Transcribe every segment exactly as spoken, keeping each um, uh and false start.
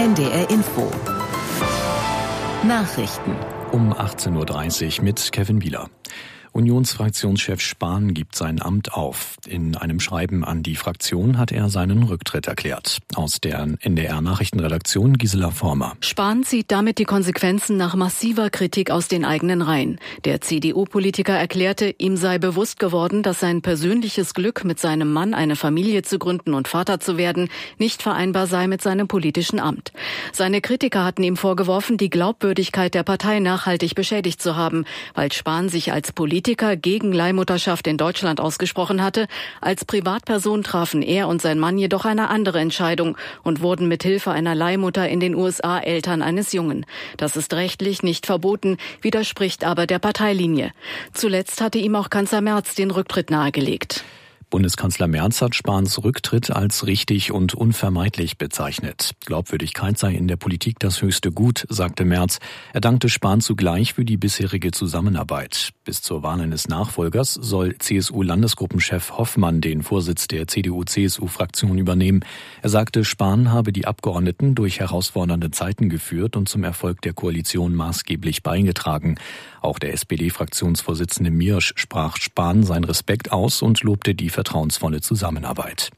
N D R Info. Nachrichten um achtzehn Uhr dreißig mit Kevin Bieler. Unionsfraktionschef Spahn gibt sein Amt auf. In einem Schreiben an die Fraktion hat er seinen Rücktritt erklärt. Aus der N D R-Nachrichtenredaktion Gisela Former. Spahn zieht damit die Konsequenzen nach massiver Kritik aus den eigenen Reihen. Der C D U-Politiker erklärte, ihm sei bewusst geworden, dass sein persönliches Glück, mit seinem Mann eine Familie zu gründen und Vater zu werden, nicht vereinbar sei mit seinem politischen Amt. Seine Kritiker hatten ihm vorgeworfen, die Glaubwürdigkeit der Partei nachhaltig beschädigt zu haben, weil Spahn sich als Politiker gegen Leihmutterschaft in Deutschland ausgesprochen hatte. Als Privatperson trafen er und sein Mann jedoch eine andere Entscheidung und wurden mit Hilfe einer Leihmutter in den U S A Eltern eines Jungen. Das ist rechtlich nicht verboten, widerspricht aber der Parteilinie. Zuletzt hatte ihm auch Kanzler Merz den Rücktritt nahegelegt. Bundeskanzler Merz hat Spahns Rücktritt als richtig und unvermeidlich bezeichnet. Glaubwürdigkeit sei in der Politik das höchste Gut, sagte Merz. Er dankte Spahn zugleich für die bisherige Zusammenarbeit. Bis zur Wahl eines Nachfolgers soll C S U-Landesgruppenchef Hoffmann den Vorsitz der C D U-C S U-Fraktion übernehmen. Er sagte, Spahn habe die Abgeordneten durch herausfordernde Zeiten geführt und zum Erfolg der Koalition maßgeblich beigetragen. Auch der S P D-Fraktionsvorsitzende Miersch sprach Spahn seinen Respekt aus und lobte die vertrauensvolle Zusammenarbeit.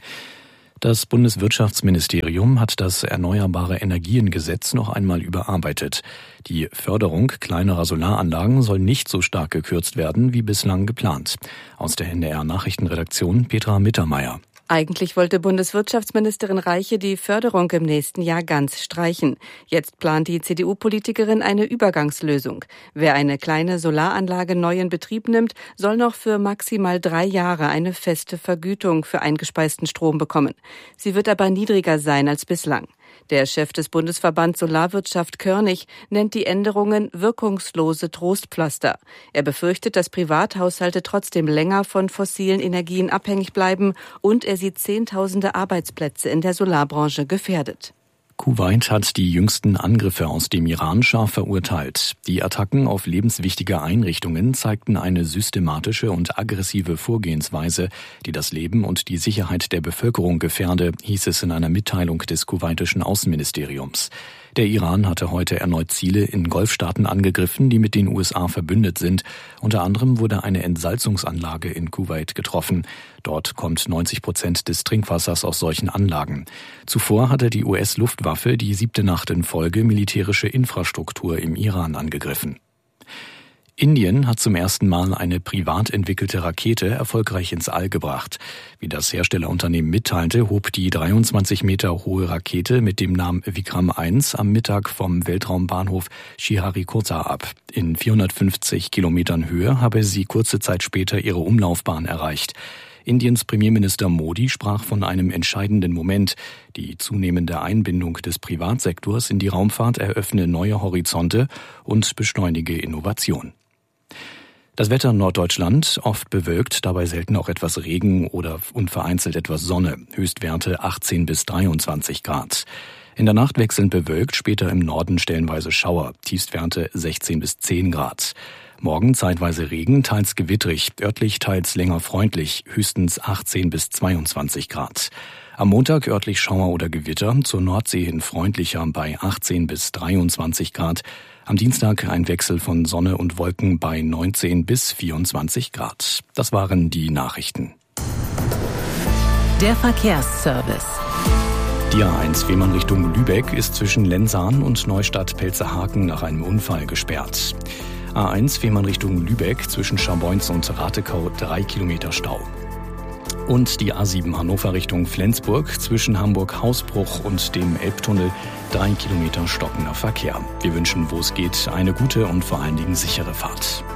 Das Bundeswirtschaftsministerium hat das Erneuerbare Energiengesetz noch einmal überarbeitet. Die Förderung kleinerer Solaranlagen soll nicht so stark gekürzt werden wie bislang geplant. Aus der N D R-Nachrichtenredaktion Petra Mittermeier. Eigentlich wollte Bundeswirtschaftsministerin Reiche die Förderung im nächsten Jahr ganz streichen. Jetzt plant die C D U-Politikerin eine Übergangslösung. Wer eine kleine Solaranlage neu in Betrieb nimmt, soll noch für maximal drei Jahre eine feste Vergütung für eingespeisten Strom bekommen. Sie wird aber niedriger sein als bislang. Der Chef des Bundesverbands Solarwirtschaft Körnig nennt die Änderungen wirkungslose Trostpflaster. Er befürchtet, dass Privathaushalte trotzdem länger von fossilen Energien abhängig bleiben und er sieht Zehntausende Arbeitsplätze in der Solarbranche gefährdet. Kuwait hat die jüngsten Angriffe aus dem Iran scharf verurteilt. Die Attacken auf lebenswichtige Einrichtungen zeigten eine systematische und aggressive Vorgehensweise, die das Leben und die Sicherheit der Bevölkerung gefährde, hieß es in einer Mitteilung des kuwaitischen Außenministeriums. Der Iran hatte heute erneut Ziele in Golfstaaten angegriffen, die mit den U S A verbündet sind. Unter anderem wurde eine Entsalzungsanlage in Kuwait getroffen. Dort kommt neunzig Prozent des Trinkwassers aus solchen Anlagen. Zuvor hatte die U S-Luftwaffe die siebte Nacht in Folge militärische Infrastruktur im Iran angegriffen. Indien hat zum ersten Mal eine privat entwickelte Rakete erfolgreich ins All gebracht. Wie das Herstellerunternehmen mitteilte, hob die dreiundzwanzig Meter hohe Rakete mit dem Namen Vikram eins am Mittag vom Weltraumbahnhof Sriharikota ab. In vierhundertfünfzig Kilometern Höhe habe sie kurze Zeit später ihre Umlaufbahn erreicht. Indiens Premierminister Modi sprach von einem entscheidenden Moment. Die zunehmende Einbindung des Privatsektors in die Raumfahrt eröffne neue Horizonte und beschleunige Innovation. Das Wetter in Norddeutschland oft bewölkt, dabei selten auch etwas Regen oder und vereinzelt etwas Sonne. Höchstwerte achtzehn bis dreiundzwanzig Grad. In der Nacht wechselnd bewölkt, später im Norden stellenweise Schauer. Tiefstwerte sechzehn bis zehn Grad. Morgen zeitweise Regen, teils gewittrig, örtlich teils länger freundlich, höchstens achtzehn bis zweiundzwanzig Grad. Am Montag örtlich Schauer oder Gewitter, zur Nordsee hin freundlicher bei achtzehn bis dreiundzwanzig Grad. Am Dienstag ein Wechsel von Sonne und Wolken bei neunzehn bis vierundzwanzig Grad. Das waren die Nachrichten. Der Verkehrsservice. Die A eins Fehmarn Richtung Lübeck ist zwischen Lenzahn und Neustadt-Pelzerhaken nach einem Unfall gesperrt. A eins Fehmarn Richtung Lübeck zwischen Scharbeutz und Ratekau drei Kilometer Stau. Und die A sieben Hannover Richtung Flensburg zwischen Hamburg-Hausbruch und dem Elbtunnel drei Kilometer stockender Verkehr. Wir wünschen, wo es geht, eine gute und vor allen Dingen sichere Fahrt.